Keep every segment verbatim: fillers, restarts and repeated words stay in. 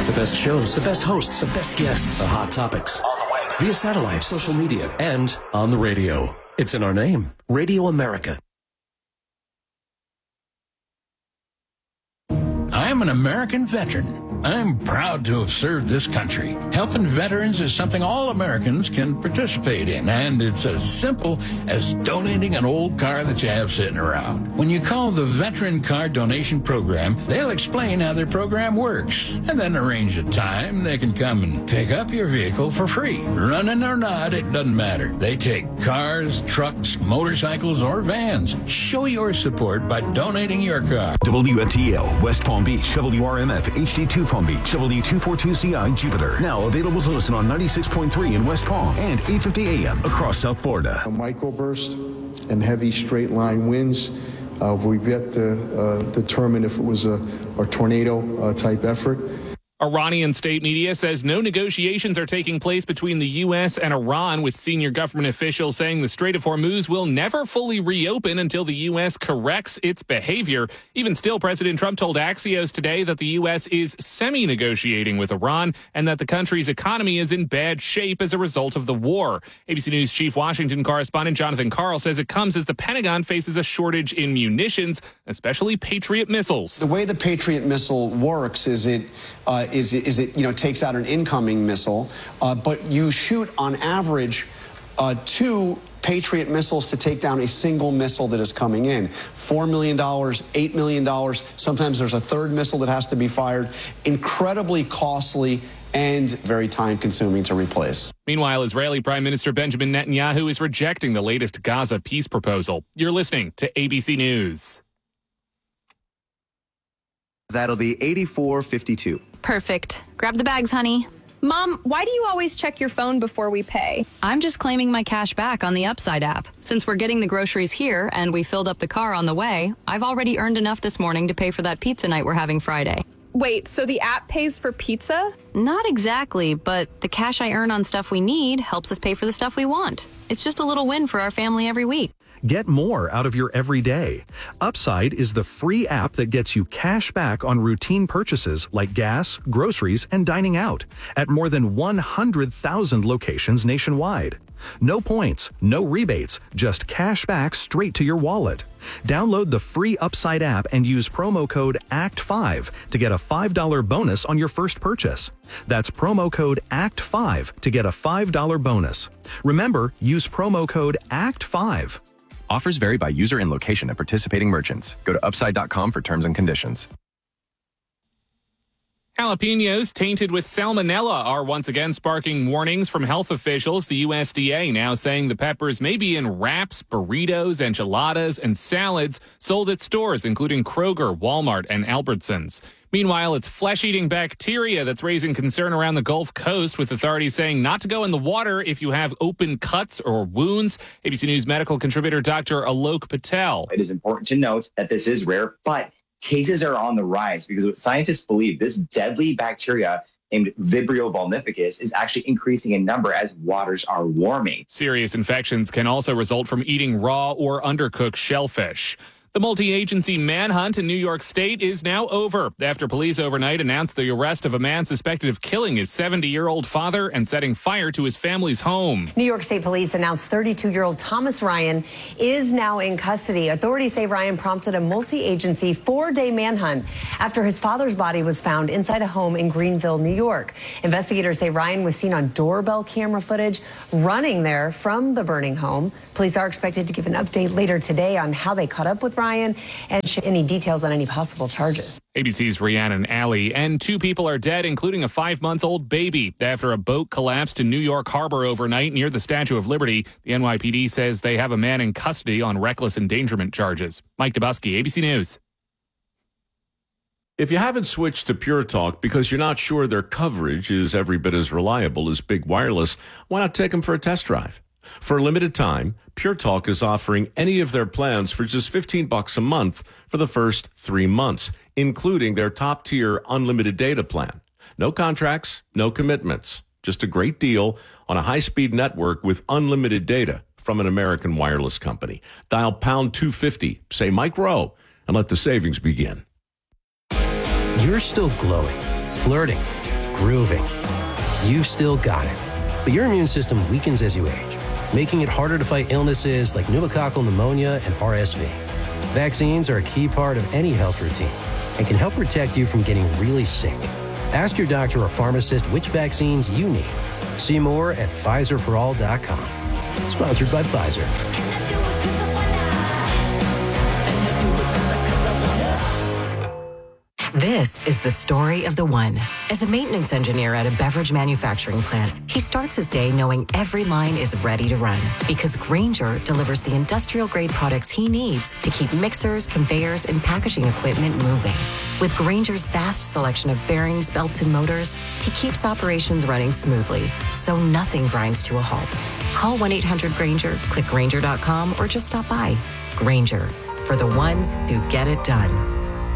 The best shows, the best hosts, the best guests, the hot topics. On the web, via satellite, social media, and on the radio. It's in our name. Radio America. I'm an American veteran. I'm proud to have served this country. Helping veterans is something all Americans can participate in, and it's as simple as donating an old car that you have sitting around. When you call the Veteran Car Donation Program, they'll explain how their program works, and then arrange a time they can come and pick up your vehicle for free. Running or not, it doesn't matter. They take cars, trucks, motorcycles, or vans. Show your support by donating your car. W N T L, West Palm Beach, W R M F, H D two Palm Beach, W two forty-two C I, Jupiter. Now available to listen on ninety-six point three in West Palm and eight fifty A M across South Florida. A microburst and heavy straight line winds. Uh, we've yet to uh, determine if it was a, a tornado uh, type effort. Iranian state media says no negotiations are taking place between the U S and Iran, with senior government officials saying the Strait of Hormuz will never fully reopen until the U S corrects its behavior. Even still, President Trump told Axios today that the U S is semi-negotiating with Iran and that the country's economy is in bad shape as a result of the war. A B C News chief Washington correspondent Jonathan Karl says it comes as the Pentagon faces a shortage in munitions, especially Patriot missiles. The way the Patriot missile works is it uh, is, is it, you know, takes out an incoming missile, uh, but you shoot on average uh, two Patriot missiles to take down a single missile that is coming in. Four million dollars, eight million dollars. Sometimes there's a third missile that has to be fired. Incredibly costly and very time-consuming to replace. Meanwhile, Israeli Prime Minister Benjamin Netanyahu is rejecting the latest Gaza peace proposal. You're listening to A B C News. That'll be eighty-four fifty-two. Perfect. Grab the bags, honey. Mom, why do you always check your phone before we pay? I'm just claiming my cash back on the Upside app. Since we're getting the groceries here and we filled up the car on the way, I've already earned enough this morning to pay for that pizza night we're having Friday. Wait, so the app pays for pizza? Not exactly, but the cash I earn on stuff we need helps us pay for the stuff we want. It's just a little win for our family every week. Get more out of your everyday. Upside is the free app that gets you cash back on routine purchases like gas, groceries, and dining out at more than one hundred thousand locations nationwide. No points, no rebates, just cash back straight to your wallet. Download the free Upside app and use promo code A C T five to get a five dollars bonus on your first purchase. That's promo code A C T five to get a five dollars bonus. Remember, use promo code A C T five. Offers vary by user and location at participating merchants. Go to upside dot com for terms and conditions. Jalapenos tainted with salmonella are once again sparking warnings from health officials. The U S D A now saying the peppers may be in wraps, burritos, enchiladas, and salads sold at stores, including Kroger, Walmart, and Albertsons. Meanwhile, it's flesh-eating bacteria that's raising concern around the Gulf Coast, with authorities saying not to go in the water if you have open cuts or wounds. A B C News medical contributor Doctor Alok Patel. It is important to note that this is rare, but cases are on the rise because what scientists believe, this deadly bacteria named Vibrio vulnificus is actually increasing in number as waters are warming. Serious infections can also result from eating raw or undercooked shellfish. The multi-agency manhunt in New York State is now over after police overnight announced the arrest of a man suspected of killing his seventy-year-old father and setting fire to his family's home. New York State police announced thirty-two-year-old Thomas Ryan is now in custody. Authorities say Ryan prompted a multi-agency four-day manhunt after his father's body was found inside a home in Greenville, New York. Investigators say Ryan was seen on doorbell camera footage running there from the burning home. Police are expected to give an update later today on how they caught up with Ryan and share any details on any possible charges. A B C's Rhiannon Alley, and two people are dead, including a five-month-old baby, after a boat collapsed in New York Harbor overnight near the Statue of Liberty. The N Y P D says they have a man in custody on reckless endangerment charges. Mike Dubusky, A B C News. If you haven't switched to Pure Talk because you're not sure their coverage is every bit as reliable as Big Wireless, why not take them for a test drive? For a limited time, Pure Talk is offering any of their plans for just fifteen bucks a month for the first three months, including their top-tier unlimited data plan. No contracts, no commitments, just a great deal on a high-speed network with unlimited data from an American wireless company. Dial pound two fifty, say Mike Rowe, and let the savings begin. You're still glowing, flirting, improving. You've still got it, but your immune system weakens as you age, making it harder to fight illnesses like pneumococcal pneumonia and R S V. Vaccines are a key part of any health routine and can help protect you from getting really sick. Ask your doctor or pharmacist which vaccines you need. See more at Pfizer for all dot com. Sponsored by Pfizer. This is the story of the one. As a maintenance engineer at a beverage manufacturing plant, he starts his day knowing every line is ready to run because Grainger delivers the industrial-grade products he needs to keep mixers, conveyors, and packaging equipment moving. With Grainger's vast selection of bearings, belts, and motors, he keeps operations running smoothly, so nothing grinds to a halt. Call one eight hundred Grainger, click Grainger dot com, or just stop by. Grainger, for the ones who get it done.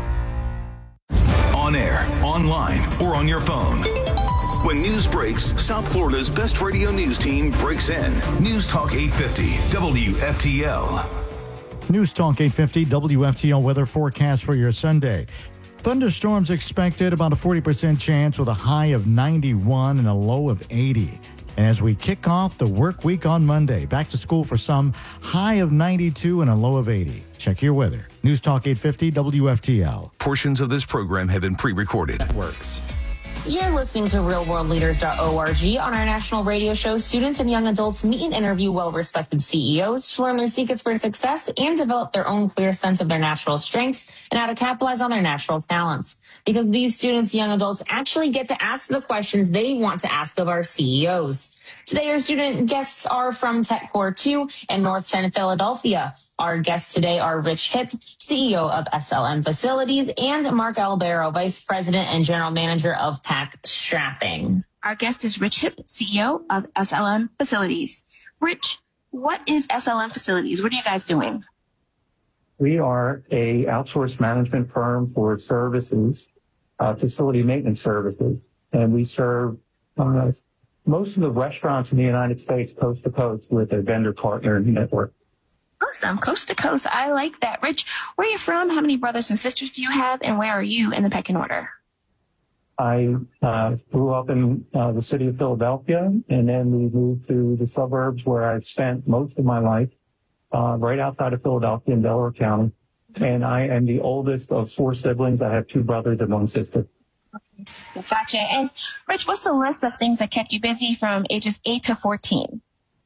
On air, online, or on your phone. When news breaks, South Florida's best radio news team breaks in. News Talk eight fifty, W F T L. News Talk eight fifty, W F T L weather forecast for your Sunday. Thunderstorms expected, about a forty percent chance with a high of ninety-one and a low of eighty. And as we kick off the work week on Monday, back to school for some, high of ninety-two and a low of eighty. Check your weather. News Talk eight fifty W F T L. Portions of this program have been pre-recorded. Works. You're listening to real world leaders dot org. On our national radio show, students and young adults meet and interview well-respected C E Os to learn their secrets for success and develop their own clear sense of their natural strengths and how to capitalize on their natural talents. Because these students, young adults actually get to ask the questions they want to ask of our C E Os. Today, our student guests are from TechCore two and North ten Philadelphia. Our guests today are Rich Hipp, C E O of S L M Facilities, and Mark Albero, Vice President and General Manager of Pack Strapping. Our guest is Rich Hipp, C E O of S L M Facilities. Rich, what is S L M Facilities? What are you guys doing? We are a outsourced management firm for services, uh, facility maintenance services, and we serve uh, most of the restaurants in the United States coast to coast with a vendor partner network. Awesome. Coast to coast. I like that. Rich, where are you from? How many brothers and sisters do you have? And where are you in the pecking order? I uh, grew up in uh, the city of Philadelphia, and then we moved to the suburbs where I've spent most of my life, uh, right outside of Philadelphia in Delaware County. And I am the oldest of four siblings. I have two brothers and one sister. Gotcha. And Rich, what's the list of things that kept you busy from ages eight to fourteen?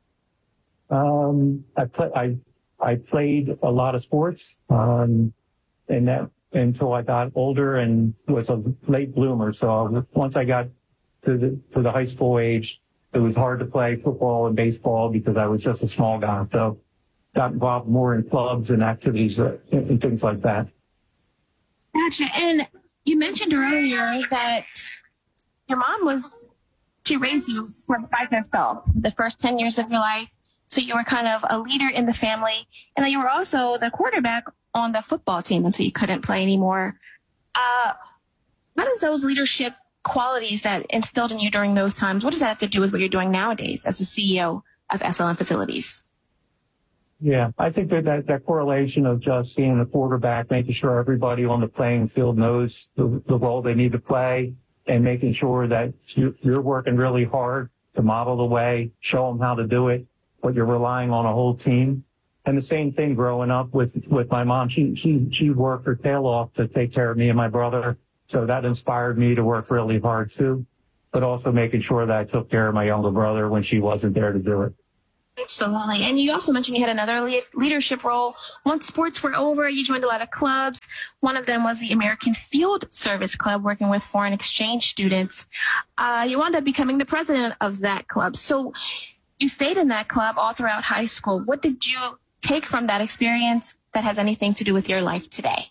Um, I play, I, I played a lot of sports, um, and that until I got older and was a late bloomer. So once I got to the, to the high school age, it was hard to play football and baseball because I was just a small guy. So got involved more in clubs and activities and, and things like that. Gotcha. And you mentioned earlier that your mom was, she raised you from five herself the first ten years of your life. So you were kind of a leader in the family. And then you were also the quarterback on the football team until you couldn't play anymore. Uh, how does those leadership qualities that instilled in you during those times, what does that have to do with what you're doing nowadays as a C E O of S L M Facilities? Yeah, I think that, that that correlation of just being the quarterback, making sure everybody on the playing field knows the, the role they need to play, and making sure that you, you're working really hard to model the way, show them how to do it, but you're relying on a whole team. And the same thing growing up with, with my mom. She, she, she worked her tail off to take care of me and my brother. So that inspired me to work really hard too, but also making sure that I took care of my younger brother when she wasn't there to do it. Absolutely. And you also mentioned you had another le- leadership role. Once sports were over, you joined a lot of clubs. One of them was the American Field Service Club, working with foreign exchange students. Uh, you wound up becoming the president of that club. So you stayed in that club all throughout high school. What did you take from that experience that has anything to do with your life today?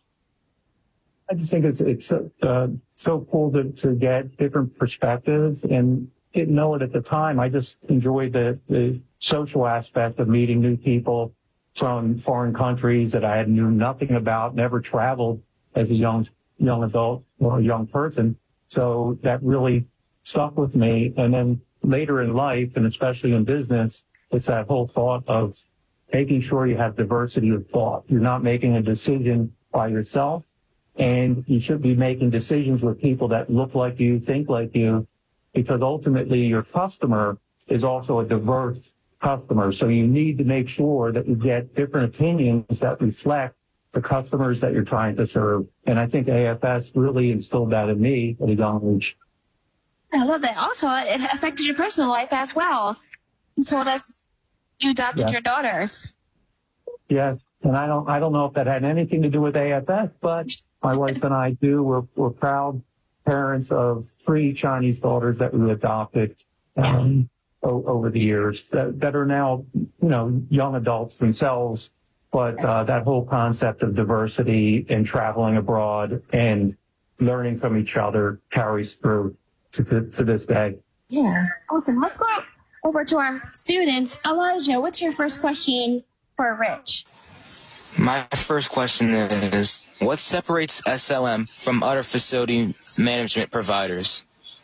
I just think it's it's uh, so cool to, to get different perspectives, and didn't know it at the time. I just enjoyed the, the social aspect of meeting new people from foreign countries that I had knew nothing about, never traveled as a young young adult or a young person. So that really stuck with me. And then later in life, and especially in business, it's that whole thought of making sure you have diversity of thought. You're not making a decision by yourself, and you should be making decisions with people that look like you, think like you, because ultimately your customer is also a diverse customer. So you need to make sure that you get different opinions that reflect the customers that you're trying to serve. And I think A F S really instilled that in me at a young age. I love that. Also, it affected your personal life as well. You told us you adopted Yeah. your daughters. Yes, and I don't I don't know if that had anything to do with A F S, but my wife and I do. We're, we're proud parents of three Chinese daughters that we adopted um, o- over the years that, that are now, you know, young adults themselves. But uh, that whole concept of diversity and traveling abroad and learning from each other carries through to, to, to this day. Yeah. Awesome. Let's go over to our students. Elijah, what's your first question for Rich? My first question is, what separates S L M from other facility management providers?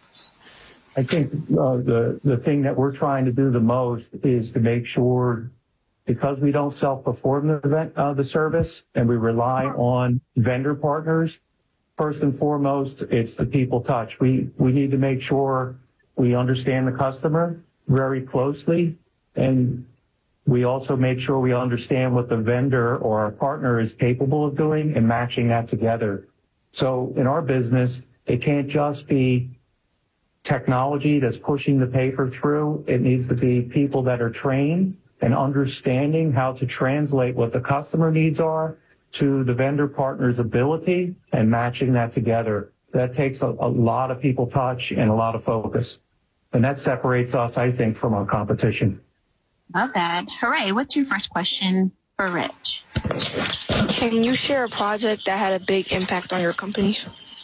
I think uh, the, the thing that we're trying to do the most is to make sure, because we don't self-perform the, event, uh, the service and we rely on vendor partners, first and foremost, it's the people touch. We, we need to make sure we understand the customer very closely, and we also make sure we understand what the vendor or our partner is capable of doing and matching that together. So in our business, it can't just be technology that's pushing the paper through. It needs to be people that are trained and understanding how to translate what the customer needs are to the vendor partner's ability and matching that together. That takes a, a lot of people touch and a lot of focus. And that separates us, I think, from our competition. Love that. Hooray. What's your first question for Rich? Can you share a project that had a big impact on your company?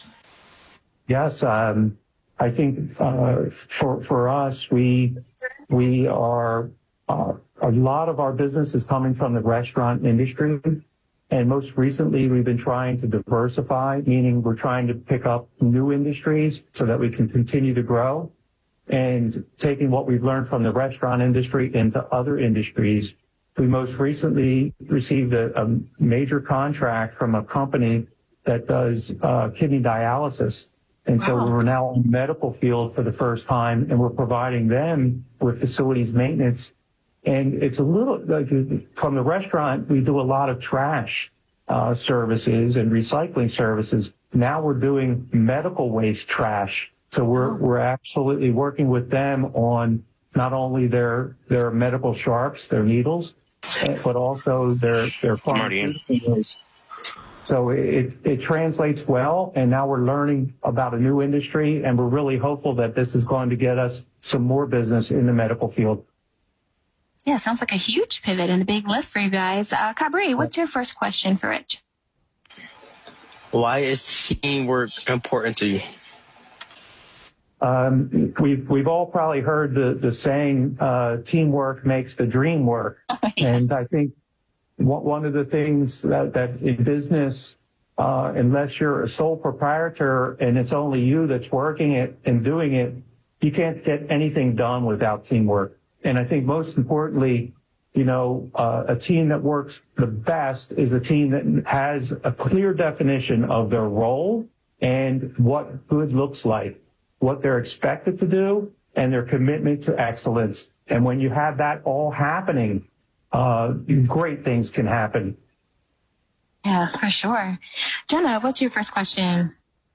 Yes, um, I think uh, for for us, we we are uh, a lot of our business is coming from the restaurant industry, and most recently we've been trying to diversify, meaning we're trying to pick up new industries so that we can continue to grow, and taking what we've learned from the restaurant industry into other industries. We most recently received a, a major contract from a company that does uh, kidney dialysis. And so we're now in the medical field for the first time, and we're providing them with facilities maintenance. And it's a little, like, from the restaurant, we do a lot of trash uh, services and recycling services. Now we're doing medical waste trash. So we're we're absolutely working with them on not only their their medical sharps, their needles, but also their their pharmaceutical waste. So it, it translates well, and now we're learning about a new industry, and we're really hopeful that this is going to get us some more business in the medical field. Yeah, sounds like a huge pivot and a big lift for you guys. Uh, Cabri, what's your first question for Rich? Why is teamwork important to you? Um, we've we've all probably heard the the saying, uh, "Teamwork makes the dream work," and I think one of the things that, that in business, uh, unless you're a sole proprietor and it's only you that's working it and doing it, you can't get anything done without teamwork. And I think most importantly, you know, uh, a team that works the best is a team that has a clear definition of their role and what good looks like, what they're expected to do, and their commitment to excellence. And when you have that all happening, Uh, great things can happen. Yeah, for sure. Jenna, what's your first question?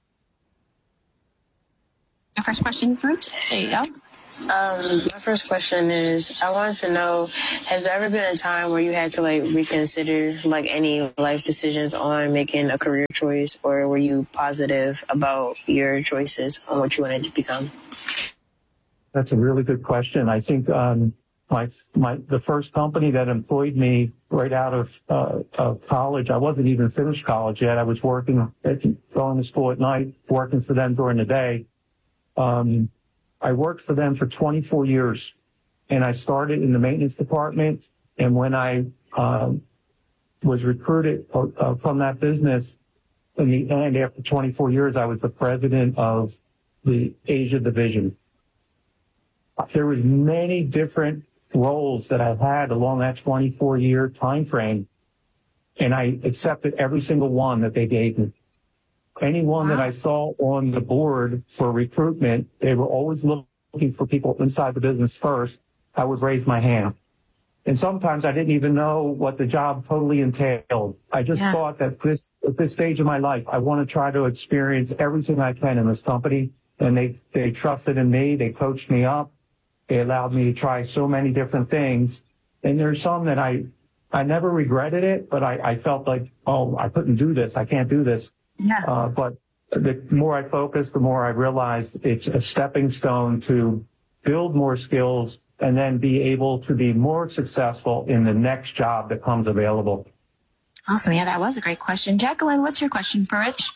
Your first question first? There you go. Um, my first question is, I wanted to know, has there ever been a time where you had to like reconsider like any life decisions on making a career choice, or were you positive about your choices on what you wanted to become? That's a really good question. I think, um, My, my, the first company that employed me right out of, uh, of college, I wasn't even finished college yet. I was working, at, going to school at night, working for them during the day. Um, I worked for them for twenty-four years, and I started in the maintenance department. And when I, um, was recruited uh, from that business, in the end, after twenty-four years, I was the president of the Asia division. There was many different roles that I've had along that twenty-four year time frame, and I accepted every single one that they gave me. Anyone that I saw on the board for recruitment, they were always looking for people inside the business first. I would raise my hand. And sometimes I didn't even know what the job totally entailed. I just yeah. thought that this, at this stage of my life, I want to try to experience everything I can in this company. And they, they trusted in me. They coached me up. They allowed me to try so many different things. And there's some that I, I never regretted it, but I, I felt like, oh, I couldn't do this. I can't do this. Yeah. Uh, but the more I focused, the more I realized it's a stepping stone to build more skills and then be able to be more successful in the next job that comes available. Awesome. Yeah, that was a great question. Jacqueline, what's your question for Rich?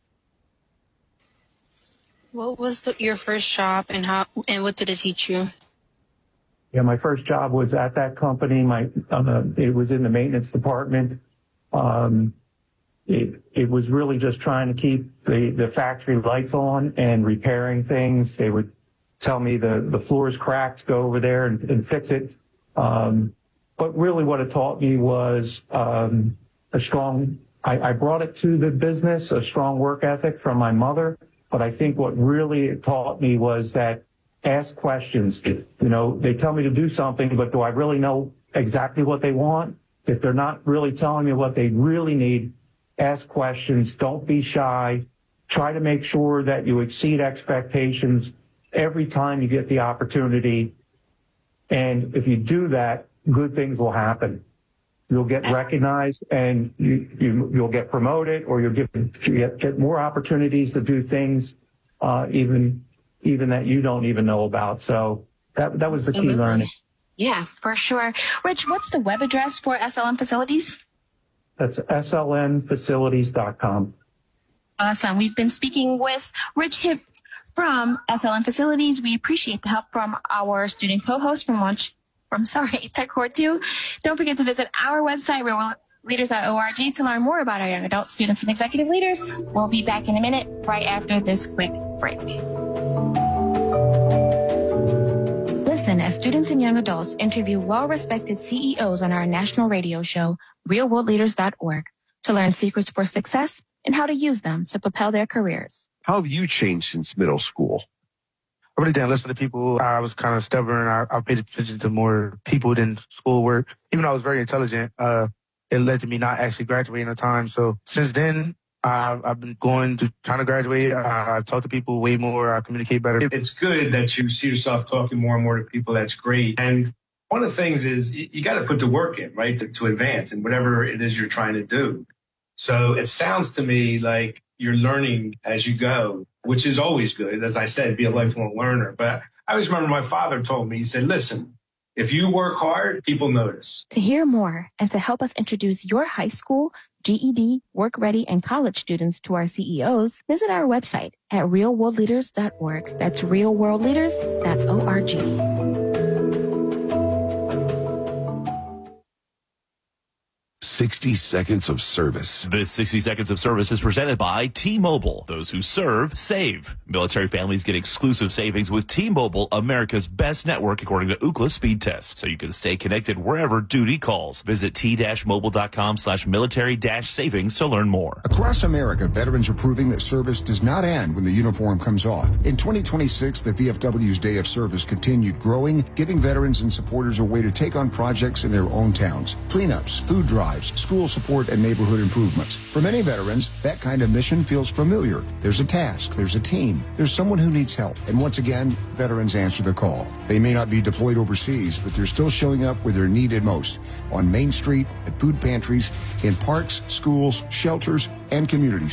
What was the, your first job and how and what did it teach you? Yeah, my first job was at that company. My uh, it was in the maintenance department. Um, it it was really just trying to keep the, the factory lights on and repairing things. They would tell me the, the floor is cracked, go over there and, and fix it. Um, but really what it taught me was um, a strong, I, I brought it to the business, a strong work ethic from my mother. But I think what really it taught me was that ask questions. You know, they tell me to do something, but do I really know exactly what they want? If they're not really telling me what they really need, ask questions. Don't be shy. Try to make sure that you exceed expectations every time you get the opportunity. And if you do that, good things will happen. You'll get recognized and you, you, you'll get promoted, or you'll get, you get, get more opportunities to do things uh, even even that you don't even know about. So that that was the key learning. Yeah, for sure. Rich, what's the web address for S L M Facilities? That's S L N facilities dot com. Awesome. We've been speaking with Rich Hipp from S L M Facilities. We appreciate the help from our student co-host from Launch, from sorry, TechCore two. Don't forget to visit our website, real world leaders dot org, to learn more about our young adult students and executive leaders. We'll be back in a minute, right after this quick break. Listen as students and young adults interview well-respected C E Os on our national radio show, real world leaders dot org, to learn secrets for success and how to use them to propel their careers. How have you changed since middle school? I really didn't listen to people. I was kind of stubborn. I, I paid attention to more people than schoolwork. Even though I was very intelligent, uh, it led to me not actually graduating on time. So since then, I've, I've been going to trying to graduate. I, I talk to people way more. I communicate better. It's good that you see yourself talking more and more to people. That's great. And one of the things is you, you got to put the work in, right, to, to advance in whatever it is you're trying to do. So it sounds to me like you're learning as you go, which is always good. As I said, be a lifelong learner. But I always remember my father told me, he said, listen, if you work hard, people notice. To hear more and to help us introduce your high school, G E D, work ready, and college students to our C E Os, visit our website at real world leaders dot org. That's real world leaders dot org. sixty seconds of service. This sixty seconds of service is presented by T-Mobile. Those who serve, save. Military families get exclusive savings with T-Mobile, America's best network according to Ookla speed test. So you can stay connected wherever duty calls. Visit t-mobile.com slash military dash savings to learn more. Across America, veterans are proving that service does not end when the uniform comes off. In twenty twenty-six, the V F W's Day of Service continued growing, giving veterans and supporters a way to take on projects in their own towns. Cleanups, food drives, school support, and neighborhood improvements. For many veterans, that kind of mission feels familiar. There's a task, there's a team, there's someone who needs help. And once again, veterans answer the call. They may not be deployed overseas, but they're still showing up where they're needed most. On Main Street, at food pantries, in parks, schools, shelters, and community